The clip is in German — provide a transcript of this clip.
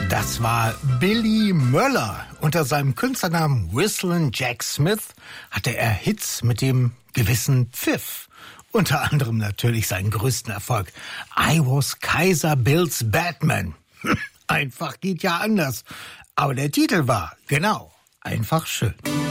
Das war Billy Möller. Unter seinem Künstlernamen Whistlin' Jack Smith hatte er Hits mit dem gewissen Pfiff. Unter anderem natürlich seinen größten Erfolg. I Was Kaiser Bill's Batman. Einfach geht ja anders. Aber der Titel war, genau, einfach schön.